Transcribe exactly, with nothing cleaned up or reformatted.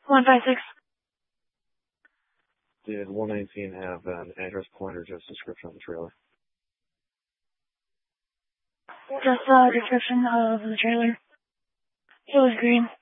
one five six. Did one nineteen have an address point or just description of the trailer? Just a description of the trailer. It was green.